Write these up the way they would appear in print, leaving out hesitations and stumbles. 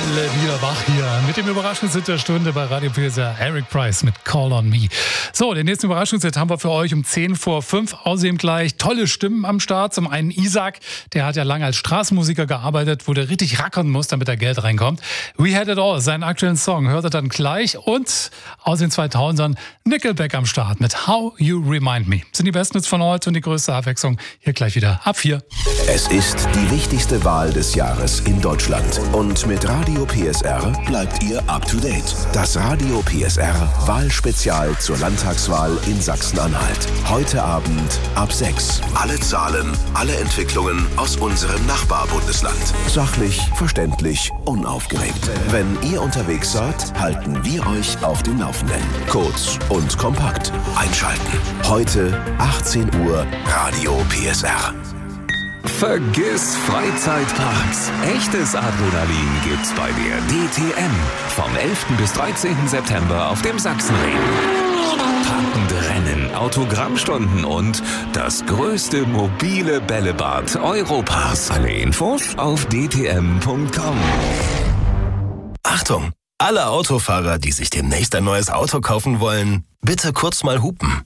alle wieder wach hier mit dem Überraschungshit der Stunde bei Radio PSR. Eric Price mit Call on Me. So, den nächsten Überraschungshit haben wir für euch um 10:05. Außerdem gleich tolle Stimmen am Start. Zum einen Isaac, der hat ja lange als Straßenmusiker gearbeitet, wo der richtig rackern muss, damit da Geld reinkommt. We Had It All, seinen aktuellen Song, hört ihr dann gleich. Und aus den 2000ern Nickelback am Start mit How You Remind Me. Das sind die besten Hits von heute und die größte Abwechslung hier gleich wieder ab 4. Es ist die wichtigste Wahl des Jahres in Deutschland. Und mit Radio PSR bleibt ihr up to date. Das Radio PSR Wahlspezial zur Landtagswahl in Sachsen-Anhalt. Heute Abend ab 6. Alle Zahlen, alle Entwicklungen aus unserem Nachbarbundesland. Sachlich, verständlich, unaufgeregt. Wenn ihr unterwegs seid, halten wir euch auf dem Laufenden. Kurz und kompakt. Einschalten. Heute 18 Uhr Radio PSR. Vergiss Freizeitparks. Echtes Adrenalin gibt's bei der DTM. Vom 11. bis 13. September auf dem Sachsenring. Packende Rennen, Autogrammstunden und das größte mobile Bällebad Europas. Alle Infos auf dtm.com. Achtung! Alle Autofahrer, die sich demnächst ein neues Auto kaufen wollen, bitte kurz mal hupen.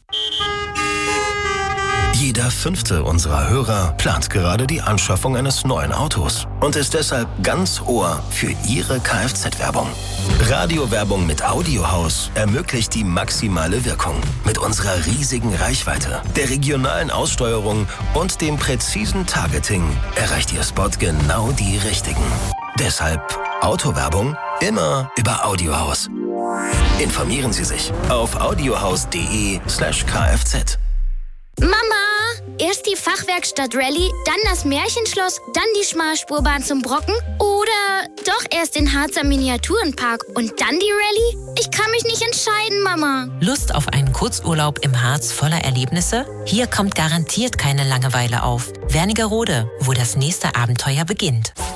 Jeder 5. unserer Hörer plant gerade die Anschaffung eines neuen Autos und ist deshalb ganz Ohr für Ihre Kfz-Werbung. Radiowerbung mit Audiohaus ermöglicht die maximale Wirkung. Mit unserer riesigen Reichweite, der regionalen Aussteuerung und dem präzisen Targeting erreicht Ihr Spot genau die Richtigen. Deshalb Autowerbung immer über Audiohaus. Informieren Sie sich auf audiohaus.de/kfz. Mama, erst die Fachwerkstatt Rallye, dann das Märchenschloss, dann die Schmalspurbahn zum Brocken oder doch erst den Harzer Miniaturenpark und dann die Rallye? Ich kann mich nicht entscheiden, Mama. Lust auf einen Kurzurlaub im Harz voller Erlebnisse? Hier kommt garantiert keine Langeweile auf. Wernigerode, wo das nächste Abenteuer beginnt.